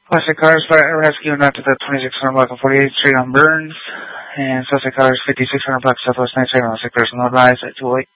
Plastic cars fire rescue not to the 2600 block of 48th Street on Burns, and suspect cars 5600 block Southwest 9 2nd on sick person advised at 208.